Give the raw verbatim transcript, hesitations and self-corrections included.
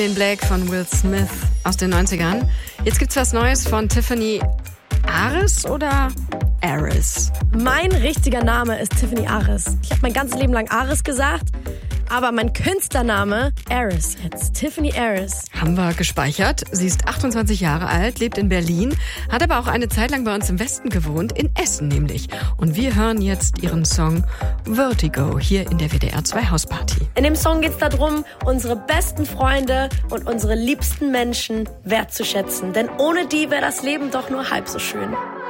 Den Black von Will Smith aus den neunzigern. Jetzt gibt's was Neues von Tiffany Aris oder Aris? Mein richtiger Name ist Tiffany Aris. Ich habe mein ganzes Leben lang Aris gesagt, aber mein Künstlername Aris jetzt. Tiffany Aris. Haben wir gespeichert. Sie ist achtundzwanzig Jahre alt, lebt in Berlin, hat aber auch eine Zeit lang bei uns im Westen gewohnt, in Essen nämlich. Und wir hören jetzt ihren Song Vertigo hier in der W D R zwei Hausparty. In dem Song geht es darum, unsere besten Freunde und unsere liebsten Menschen wertzuschätzen. Denn ohne die wäre das Leben doch nur halb so schön.